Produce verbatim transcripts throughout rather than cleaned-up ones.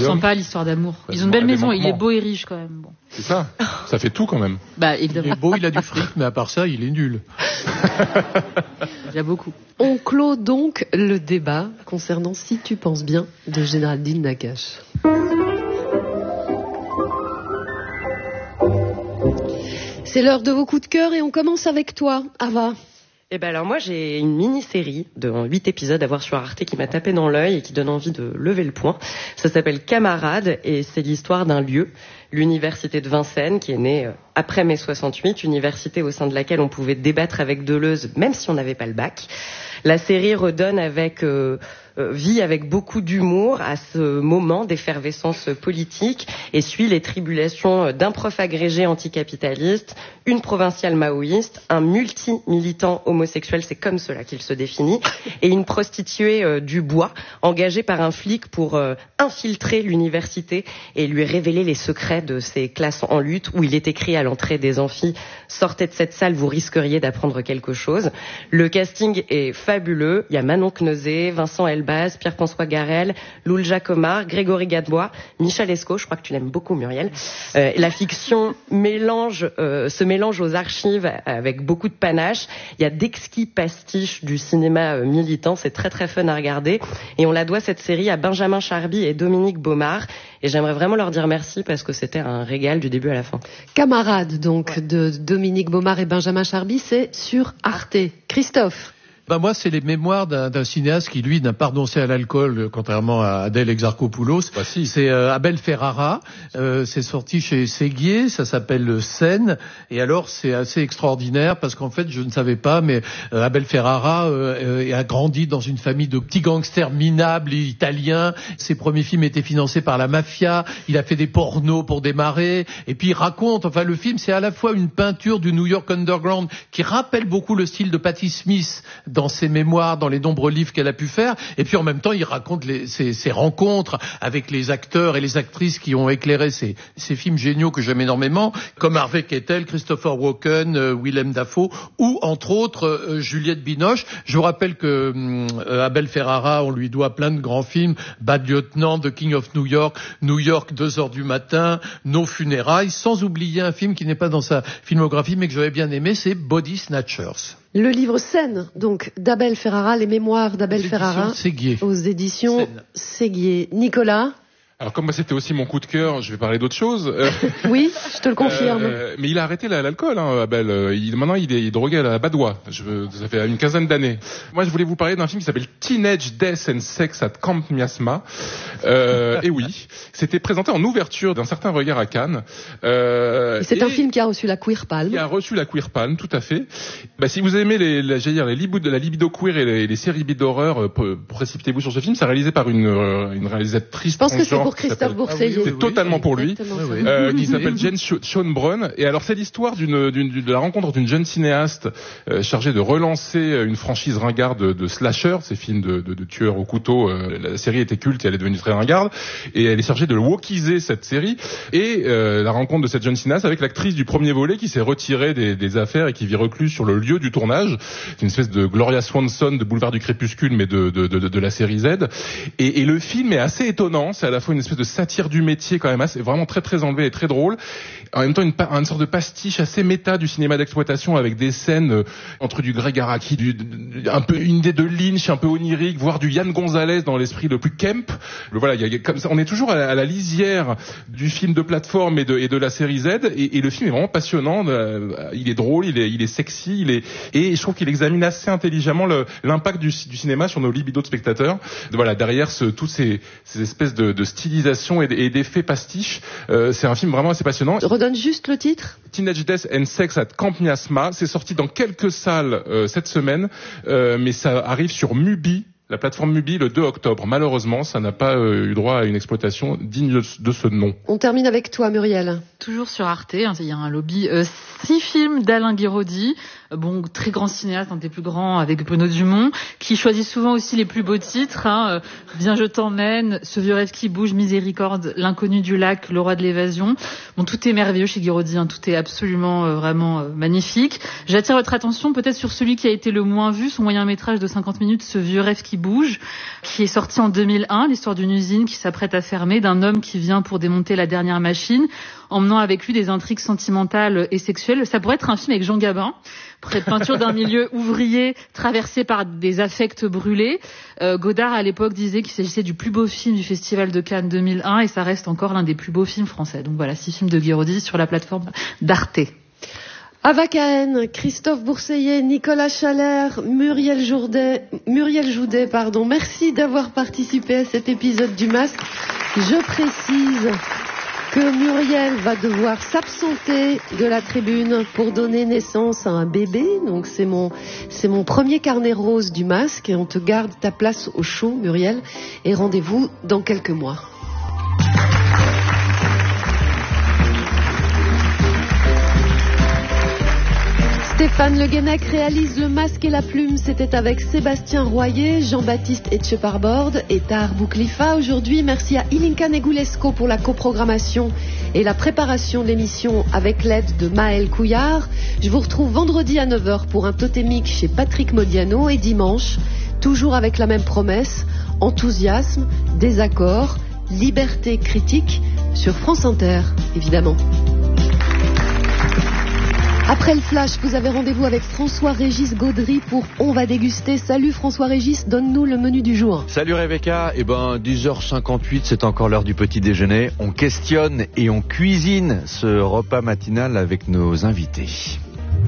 sent pas l'histoire d'amour. Ils ont une belle maison, il est beau et riche quand même. Bon. C'est ça, ça fait tout quand même. Bah évidemment. Il est beau, il a du fric, mais à part ça, il est nul. Il y a beaucoup. On clôt donc le débat concernant Si tu penses bien de Géraldine Nakache. C'est l'heure de vos coups de cœur et on commence avec toi, Ava. Eh ben alors moi j'ai une mini-série de huit épisodes à voir sur Arte qui m'a tapé dans l'œil et qui donne envie de lever le poing. Ça s'appelle Camarades et c'est l'histoire d'un lieu, l'université de Vincennes, qui est née après mai soixante-huit, université au sein de laquelle on pouvait débattre avec Deleuze même si on n'avait pas le bac. La série redonne avec euh, euh, vit avec beaucoup d'humour à ce moment d'effervescence politique et suit les tribulations d'un prof agrégé anticapitaliste, une provinciale maoïste, un multi-militant homosexuel, c'est comme cela qu'il se définit, et une prostituée euh, du bois engagée par un flic pour euh, infiltrer l'université et lui révéler les secrets de ces classes en lutte où il est écrit à l'entrée des amphis « Sortez de cette salle, vous risqueriez d'apprendre quelque chose ». Le casting est fabuleux. Il y a Manon Kneuzé, Vincent Elbaz, Pierre-François Garel, Loul Jacomard, Grégory Gadebois, Michel Escaut, je crois que tu l'aimes beaucoup Muriel. Euh, la fiction mélange, euh, se mélange aux archives avec beaucoup de panache. Il y a d'exquis pastiches du cinéma euh, militant, c'est très très fun à regarder. Et on la doit cette série à Benjamin Charby et Dominique Baumard. Et j'aimerais vraiment leur dire merci parce que c'était un régal du début à la fin. Camarades donc ouais. de Dominique Baumard et Benjamin Charby, c'est sur Arte. Christophe. Ben moi, c'est les mémoires d'un, d'un cinéaste qui, lui, n'a pas renoncé à l'alcool, contrairement à Adèle Exarchopoulos. Bah, si. C'est euh, Abel Ferrara. Euh, c'est sorti chez Séguier. Ça s'appelle Seine. Et alors, c'est assez extraordinaire parce qu'en fait, je ne savais pas, mais euh, Abel Ferrara euh, euh, a grandi dans une famille de petits gangsters minables italiens. Ses premiers films étaient financés par la mafia. Il a fait des pornos pour démarrer. Et puis, il raconte, enfin, le film, c'est à la fois une peinture du New York Underground qui rappelle beaucoup le style de Patti Smith dans ses mémoires, dans les nombreux livres qu'elle a pu faire, et puis en même temps il raconte les, ses, ses rencontres avec les acteurs et les actrices qui ont éclairé ces, ces films géniaux que j'aime énormément, comme Harvey Keitel, Christopher Walken, euh, Willem Dafoe, ou entre autres euh, Juliette Binoche. Je vous rappelle que euh, Abel Ferrara, on lui doit plein de grands films, Bad Lieutenant, The King of New York, New York, deux heures du matin, Nos funérailles, sans oublier un film qui n'est pas dans sa filmographie mais que j'avais bien aimé, c'est Body Snatchers. Le livre Seine, donc, d'Abel Ferrara, les mémoires d'Abel Les Ferrara. éditions Séguier. Aux éditions Seine. Séguier. Nicolas? Alors comme moi c'était aussi mon coup de cœur, je vais parler d'autre chose. Euh, Oui, je te le confirme. euh, mais il a arrêté la- l'alcool, hein, Abel. Euh, Il, maintenant il est, il est drogué à la badoie. Je, veux- ça fait une quinzaine d'années. Moi je voulais vous parler d'un film qui s'appelle Teenage Death and Sex at Camp Miasma. Euh, et oui, c'était présenté en ouverture d'un certain regard à Cannes. Euh, Et c'est et un film qui a reçu la Queer Palm. qui a reçu la Queer Palm, tout à fait. Bah, si vous aimez les, la, j'allais dire, les libido, de la libido queer et les, les séries d'horreur, euh, p- précipitez-vous sur ce film. C'est réalisé par une, euh, une réalisatrice Je pense que c'est transgenre pour qui Christophe s'appelle- Bourseiller. Ah oui, c'est oui, totalement pour lui. Exactement Oui, ça. oui. Euh, qui s'appelle Jane Sh- Sean Brown. Et alors c'est l'histoire d'une, d'une, d'une- de la rencontre d'une jeune cinéaste euh, chargée de relancer une franchise ringarde de, de slasher, ces films de, de, de tueurs au couteau. Euh, la série était culte et elle est devenue très ringarde. Et elle est chargée de wokiser cette série. Et euh, la rencontre de cette jeune cinéaste avec l'actrice du premier volet qui s'est retirée des, des affaires et qui vit recluse sur le lieu du tournage. C'est une espèce de Gloria Swanson de Boulevard du Crépuscule, mais de, de, de, de la série Z. Et, et le film est assez étonnant. C'est à la fois une espèce de satire du métier quand même, assez, vraiment très très enlevé et très drôle. En même temps, une, pa- une sorte de pastiche assez méta du cinéma d'exploitation avec des scènes euh, entre du Greg Araki, du, du- un peu une idée de Lynch, un peu onirique, voire du Yann Gonzalez dans l'esprit le plus camp. Le, voilà, il y a, il y a comme ça, on est toujours à la, à la lisière du film de plateforme et de, et de la série Z. Et, et le film est vraiment passionnant. Euh, il est drôle, il est, il est sexy, il est, et je trouve qu'il examine assez intelligemment le, l'impact du, du cinéma sur nos libidos de spectateurs. Voilà, derrière ce, toutes ces, ces espèces de, de stylisation et, et d'effets pastiches, euh, c'est un film vraiment assez passionnant. Redonne juste le titre. Teenage Death and Sex at Camp Miasma, c'est sorti dans quelques salles euh, cette semaine, euh, mais ça arrive sur Mubi, la plateforme Mubi, le deux octobre. Malheureusement, ça n'a pas euh, eu droit à une exploitation digne de, de ce nom. On termine avec toi, Muriel. Toujours sur Arte, hein, il y a un lobby. Euh, six films d'Alain Guiraudy. bon, très grand cinéaste, un des plus grands avec Bruno Dumont, qui choisit souvent aussi les plus beaux titres, hein, Viens je t'emmène, Ce vieux rêve qui bouge, Miséricorde, L'inconnu du lac, Le roi de l'évasion. Bon, tout est merveilleux chez Guiraudy, hein, tout est absolument euh, vraiment euh, magnifique. J'attire votre attention peut-être sur celui qui a été le moins vu, son moyen métrage de cinquante minutes, Ce vieux rêve qui bouge, qui est sorti en deux mille un, l'histoire d'une usine qui s'apprête à fermer, d'un homme qui vient pour démonter la dernière machine, emmenant avec lui des intrigues sentimentales et sexuelles. Ça pourrait être un film avec Jean Gabin, peinture d'un milieu ouvrier traversé par des affects brûlés. Euh, Godard, à l'époque, disait qu'il s'agissait du plus beau film du Festival de Cannes deux mille un et ça reste encore l'un des plus beaux films français. Donc voilà, six films de Guiraudy sur la plateforme d'Arte. Ava Cahen, Christophe Bourseillet, Nicolas Chalère, Muriel Joudet, Muriel Joudet, pardon. Merci d'avoir participé à cet épisode du Masque. Je précise que Muriel va devoir s'absenter de la tribune pour donner naissance à un bébé. Donc c'est mon, c'est mon premier carnet rose du Masque et on te garde ta place au chaud, Muriel. Et rendez-vous dans quelques mois. Stéphane Le Guenec réalise Le Masque et la Plume. C'était avec Sébastien Royer, Jean-Baptiste Etcheparbord et Tahar Bouklifa. Aujourd'hui, merci à Ilinka Negulesco pour la coprogrammation et la préparation de l'émission avec l'aide de Maël Couillard. Je vous retrouve vendredi à neuf heures pour un totémique chez Patrick Modiano et dimanche, toujours avec la même promesse, enthousiasme, désaccord, liberté critique sur France Inter, évidemment. Après le flash, vous avez rendez-vous avec François-Régis Gaudry pour On va déguster. Salut François-Régis, donne-nous le menu du jour. Salut Rebecca, eh ben dix heures cinquante-huit, c'est encore l'heure du petit déjeuner. On questionne et on cuisine ce repas matinal avec nos invités.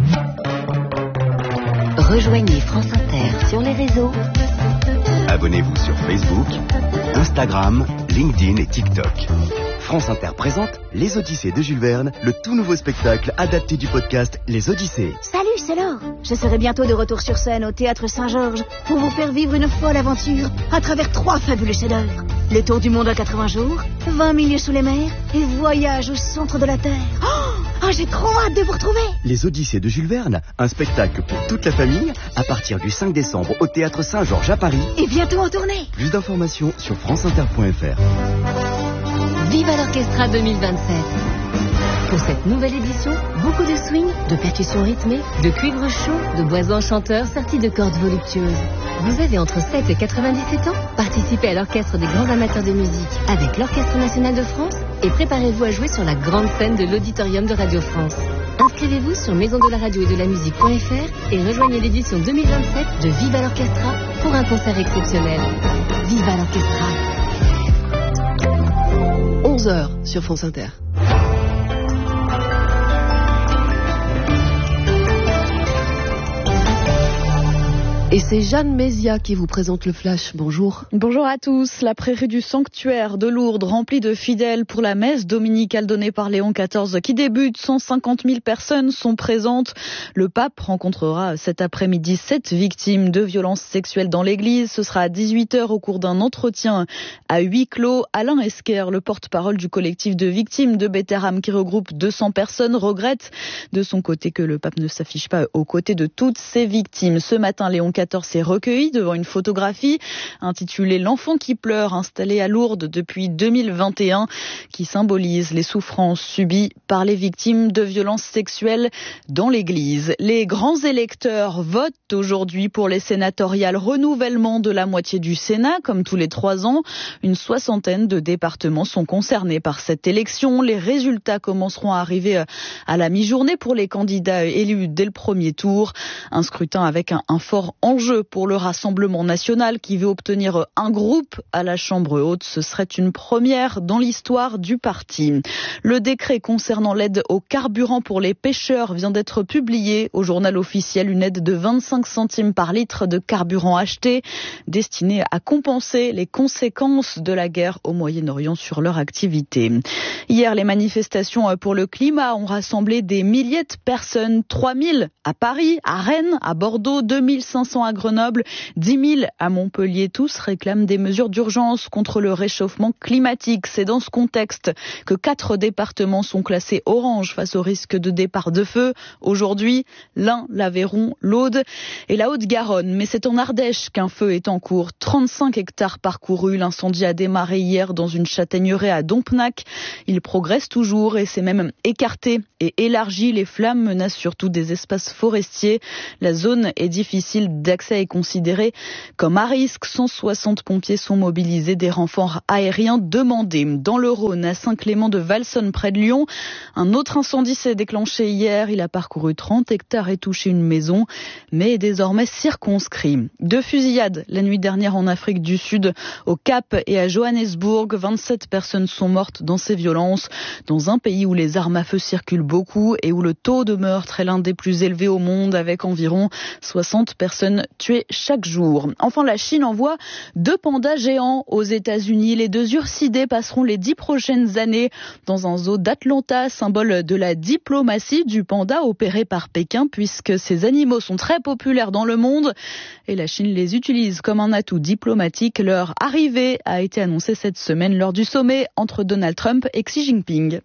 Rejoignez France Inter sur les réseaux. Abonnez-vous sur Facebook, Instagram, LinkedIn et TikTok. France Inter présente Les Odyssées de Jules Verne, le tout nouveau spectacle adapté du podcast Les Odyssées. Salut, c'est Laure. Je serai bientôt de retour sur scène au Théâtre Saint-Georges pour vous faire vivre une folle aventure à travers trois fabuleux chefs-d'œuvre. Le tour du monde en quatre-vingts jours, vingt milieux sous les mers et voyage au centre de la Terre. Oh, oh, j'ai trop hâte de vous retrouver. Les Odyssées de Jules Verne, un spectacle pour toute la famille à partir du cinq décembre au Théâtre Saint-Georges à Paris. Et bientôt en tournée. Plus d'informations sur franceinter point f r. Viva l'Orchestra deux mille vingt-sept. Pour cette nouvelle édition, beaucoup de swing, de percussions rythmées, de cuivre chaud, de bois enchanteurs sortis de cordes voluptueuses. Vous avez entre sept et quatre-vingt-dix-sept ans. Participez à l'orchestre des grands amateurs de musique avec l'Orchestre National de France et préparez-vous à jouer sur la grande scène de l'Auditorium de Radio France. Inscrivez-vous sur maison de la radio et de la musique point f r et rejoignez l'édition deux mille vingt-sept de Viva l'Orchestra pour un concert exceptionnel. Viva l'Orchestra. onze heures sur France Inter. Et c'est Jeanne Mézia qui vous présente le Flash. Bonjour. Bonjour à tous. La prairie du sanctuaire de Lourdes remplie de fidèles pour la messe dominicale donnée par Léon quatorze qui débute. cent cinquante mille personnes sont présentes. Le pape rencontrera cet après-midi sept victimes de violences sexuelles dans l'église. Ce sera à dix-huit heures au cours d'un entretien à huis clos. Alain Esquer, le porte-parole du collectif de victimes de Beth Haram qui regroupe deux cents personnes, regrette de son côté que le pape ne s'affiche pas aux côtés de toutes ces victimes. Ce matin, Léon quatorze s'est recueilli devant une photographie intitulée « L'enfant qui pleure » installée à Lourdes depuis deux mille vingt et un qui symbolise les souffrances subies par les victimes de violences sexuelles dans l'église. Les grands électeurs votent aujourd'hui pour les sénatoriales, renouvellement de la moitié du Sénat comme tous les trois ans. Une soixantaine de départements sont concernés par cette élection. Les résultats commenceront à arriver à la mi-journée pour les candidats élus dès le premier tour. Un scrutin avec un, un fort enjeu pour le Rassemblement national qui veut obtenir un groupe à la Chambre haute. Ce serait une première dans l'histoire du parti. Le décret concernant l'aide au carburant pour les pêcheurs vient d'être publié au journal officiel. Une aide de vingt-cinq centimes par litre de carburant acheté destinée à compenser les conséquences de la guerre au Moyen-Orient sur leur activité. Hier, les manifestations pour le climat ont rassemblé des milliers de personnes. trois mille à Paris, à Rennes, à Bordeaux, deux mille cinq cents cents à Grenoble, dix mille à Montpellier. Tous réclament des mesures d'urgence contre le réchauffement climatique. C'est dans ce contexte que quatre départements sont classés orange face au risque de départ de feu. Aujourd'hui, l'Ain, l'Aveyron, l'Aude et la Haute-Garonne. Mais c'est en Ardèche qu'un feu est en cours. trente-cinq hectares parcourus. L'incendie a démarré hier dans une châtaigneraie à Dompnac. Il progresse toujours et s'est même écarté et élargi. Les flammes menacent surtout des espaces forestiers. La zone est difficile d'accès et considérée comme à risque. cent soixante pompiers sont mobilisés, des renforts aériens demandés. Dans le Rhône, à Saint-Clément de Valsonne, près de Lyon, un autre incendie s'est déclenché hier. Il a parcouru trente hectares et touché une maison, mais est désormais circonscrit. Deux fusillades la nuit dernière en Afrique du Sud, au Cap et à Johannesburg. vingt-sept personnes sont mortes dans ces violences, dans un pays où les armes à feu circulent beaucoup et où le taux de meurtre est l'un des plus élevés au monde, avec environ soixante personnes tuées chaque jour. Enfin, la Chine envoie deux pandas géants aux États-Unis. Les deux ursidés passeront les dix prochaines années dans un zoo d'Atlanta, symbole de la diplomatie du panda opéré par Pékin, puisque ces animaux sont très populaires dans le monde et la Chine les utilise comme un atout diplomatique. Leur arrivée a été annoncée cette semaine lors du sommet entre Donald Trump et Xi Jinping.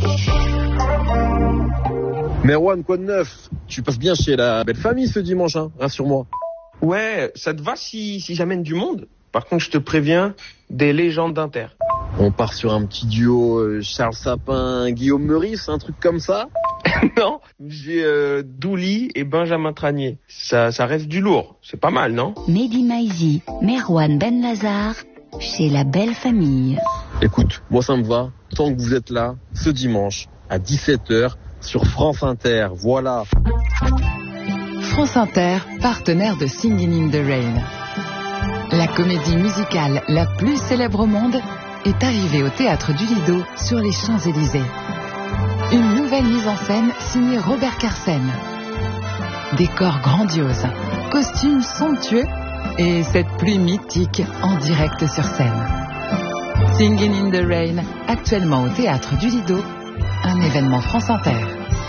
Merwan, quoi de neuf? Tu passes bien chez la belle famille ce dimanche, hein, rassure-moi. Ouais, ça te va si, si j'amène du monde? Par contre, je te préviens, des légendes d'Inter. On part sur un petit duo euh, Charles Sapin, Guillaume Meurice, un truc comme ça? Non, j'ai euh, Douli et Benjamin Tranier. Ça, ça reste du lourd, c'est pas mal, non? Mehdi Maizi, Merwan Ben Lazar, chez la belle famille. Écoute, moi ça me va, tant que vous êtes là, ce dimanche, à dix-sept heures, sur France Inter, voilà. France Inter, partenaire de Singing in the Rain. La comédie musicale la plus célèbre au monde est arrivée au théâtre du Lido sur les Champs-Élysées. Une nouvelle mise en scène signée Robert Carsen. Décor grandiose, costumes somptueux et cette pluie mythique en direct sur scène. Singing in the Rain, actuellement au théâtre du Lido, un événement France Inter.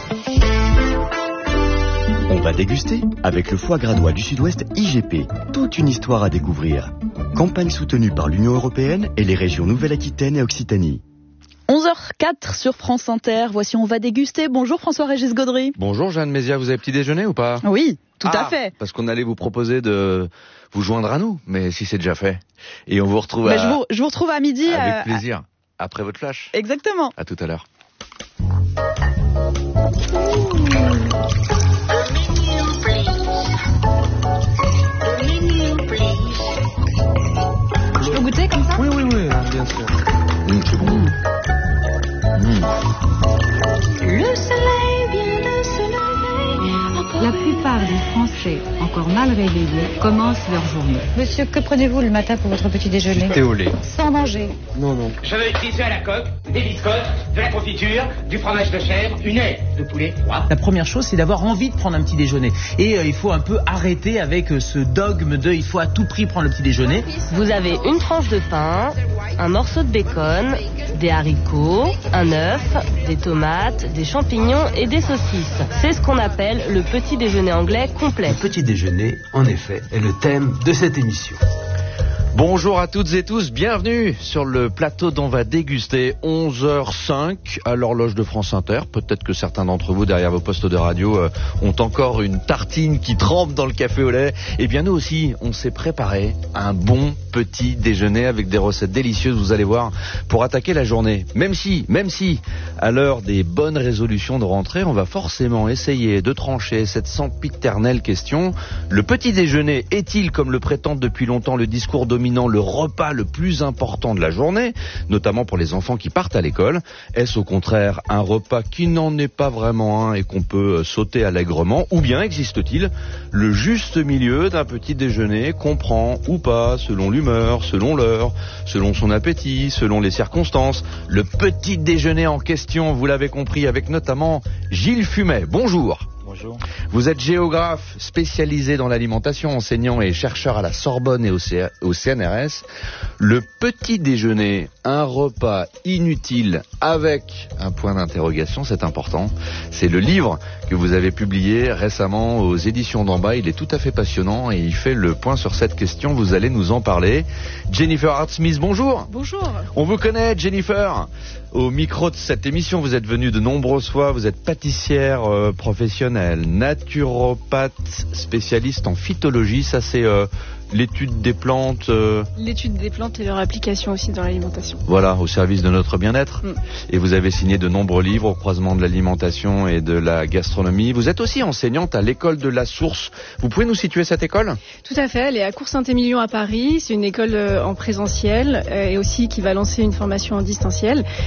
On va déguster avec le foie gras du Sud-Ouest I G P. Toute une histoire à découvrir. Campagne soutenue par l'Union européenne et les régions Nouvelle-Aquitaine et Occitanie. onze heures quatre sur France Inter. Voici On va déguster. Bonjour François-Régis Gaudry. Bonjour Jeanne Mézia, vous avez petit déjeuner ou pas? Oui, tout ah, à fait. Parce qu'on allait vous proposer de vous joindre à nous, mais si c'est déjà fait. Et on vous retrouve mais à... je, vous, je vous retrouve à midi. Avec à... plaisir. Après votre flash. Exactement. À tout à l'heure. Je peux goûter comme ça? Oui, oui, oui, bien sûr. Mmh, c'est bon. Mmh. Le soleil vient de se lever. La plupart des Français, encore mal réveillés, commencent leur journée. Monsieur, que prenez-vous le matin pour votre petit déjeuner? Thé au lait. Sans danger. Non, non. Je veux des œufs à la coque, des biscottes, de la confiture, du fromage de chèvre, une aile de poulet froid. La première chose, c'est d'avoir envie de prendre un petit déjeuner. Et euh, il faut un peu arrêter avec euh, ce dogme de il faut à tout prix prendre le petit déjeuner. Vous avez une tranche de pain, un morceau de bacon, des haricots, un œuf, des tomates, des champignons et des saucisses. C'est ce qu'on appelle le petit déjeuner anglais complet. Le petit déjeuner, en effet, est le thème de cette émission. Bonjour à toutes et tous, bienvenue sur le plateau d'On va déguster, onze heures cinq à l'horloge de France Inter. Peut-être que certains d'entre vous derrière vos postes de radio euh, ont encore une tartine qui trempe dans le café au lait. Eh bien nous aussi, on s'est préparé un bon petit déjeuner avec des recettes délicieuses, vous allez voir, pour attaquer la journée. Même si, même si, à l'heure des bonnes résolutions de rentrée, on va forcément essayer de trancher cette sempiternelle question. Le petit déjeuner est-il, comme le prétendent depuis longtemps le discours dominant, le repas le plus important de la journée, notamment pour les enfants qui partent à l'école? Est-ce au contraire un repas qui n'en est pas vraiment un et qu'on peut sauter allègrement? Ou bien existe-t-il le juste milieu d'un petit déjeuner qu'on prend ou pas, selon l'humeur, selon l'heure, selon son appétit, selon les circonstances? Le petit déjeuner en question, vous l'avez compris, avec notamment Gilles Fumet. Bonjour. Bonjour. Vous êtes géographe spécialisé dans l'alimentation, enseignant et chercheur à la Sorbonne et au, C- au C N R S. Le petit déjeuner, un repas inutile avec un point d'interrogation, c'est important. C'est le livre que vous avez publié récemment aux éditions d'en bas. Il est tout à fait passionnant et il fait le point sur cette question. Vous allez nous en parler. Jennifer Hart-Smith, bonjour. Bonjour. On vous connaît, Jennifer. Au micro de cette émission, vous êtes venue de nombreuses fois. Vous êtes pâtissière euh, professionnelle, naturopathe, spécialiste en phytologie. Ça, c'est euh, l'étude des plantes. Euh... L'étude des plantes et leur application aussi dans l'alimentation. Voilà, au service de notre bien-être. Mm. Et vous avez signé de nombreux livres au croisement de l'alimentation et de la gastronomie. Vous êtes aussi enseignante à l'école de la Source. Vous pouvez nous situer cette école ? Tout à fait, elle est à Cours-Saint-Émilion à Paris. C'est une école en présentiel et aussi qui va lancer une formation en distanciel.